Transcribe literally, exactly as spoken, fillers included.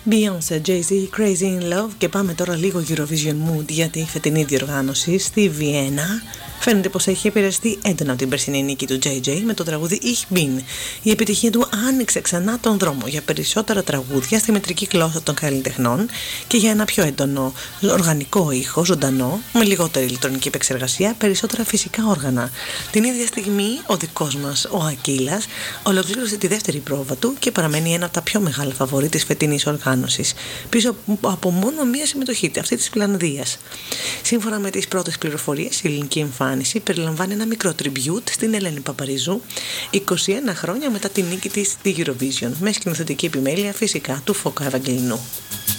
Beyoncé, Jay-Z, Crazy in Love. Και πάμε τώρα λίγο Eurovision mood για τη φετινή διοργάνωση στη Βιέννα. Φαίνεται πως έχει επηρεαστεί έντονα από την περσινή νίκη του τζέι τζέι με το τραγούδι Ich Bin. Η επιτυχία του άνοιξε ξανά τον δρόμο για περισσότερα τραγούδια στη μετρική γλώσσα των καλλιτεχνών και για ένα πιο έντονο οργανικό ήχο, ζωντανό, με λιγότερη ηλεκτρονική επεξεργασία, περισσότερα φυσικά όργανα. Την ίδια στιγμή ο δικός μας, ο Ακύλας, ολοκλήρωσε τη δεύτερη πρόβα του και παραμένει ένα από τα πιο μεγάλα φαβορί της φετινής οργάνωσης, πίσω από μόνο μία συμμετοχή, αυτή της Φιλανδίας. Σύμφωνα με τις πρώτες πληροφορίες, η ελληνική εμφάνιση περιλαμβάνει ένα μικρό tribute στην Ελένη Παπαρίζου, είκοσι ένα χρόνια μετά την νίκη της στη Eurovision, με σκηνοθετική επιμέλεια φυσικά του Φώκα Ευαγγελινού.